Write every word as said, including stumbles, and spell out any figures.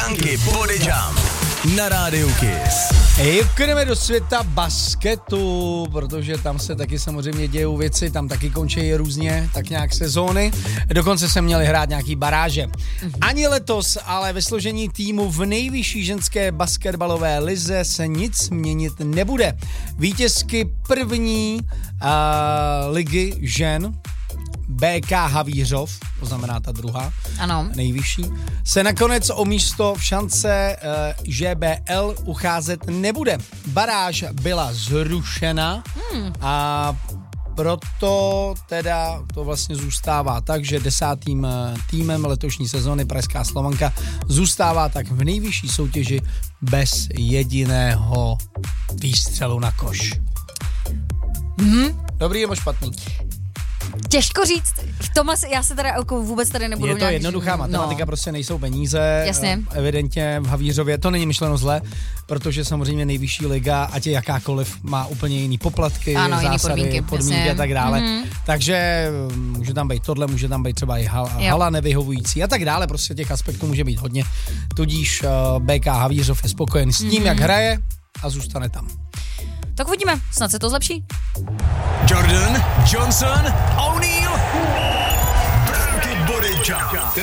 Danky Body Jump na Rádiu Kiss. Jdeme do světa basketu, protože tam se taky samozřejmě dějou věci, tam taky končí různě, tak nějak sezóny. Dokonce se měli hrát nějaký baráže. Ani letos, ale ve složení týmu v nejvyšší ženské basketbalové lize se nic měnit nebude. Vítězky první uh, ligy žen bé ká Havířov, to znamená ta druhá, ano. nejvyšší, se nakonec o místo v šance uh, žé bé el ucházet nebude. Baráž byla zrušena hmm. a proto teda to vlastně zůstává tak, že desátým týmem letošní sezóny Pražská Slovanka zůstává tak v nejvyšší soutěži bez jediného výstřelu na koš. Hmm. Dobrý nebo špatný? Těžko říct, v tom asi, já se teda jako vůbec tady nebudu Je to nějak... jednoduchá matematika, no. Prostě nejsou peníze. Jasně. Evidentně v Havířově, to není myšleno zle, protože samozřejmě nejvyšší liga, ať je jakákoliv, má úplně jiný poplatky, ano, zásady, jiný podmínky, podmínky a tak dále. Mm-hmm. Takže může tam být tohle, může tam být třeba i hala, hala nevyhovující a tak dále, prostě těch aspektů může být hodně. Tudíž uh, bé ká Havířov je spokojen s tím, mm-hmm. jak hraje a zůstane tam. Tak uvidíme, snad se to zlepší. Jordan, Johnson, O'Neal, Danky Body Jump.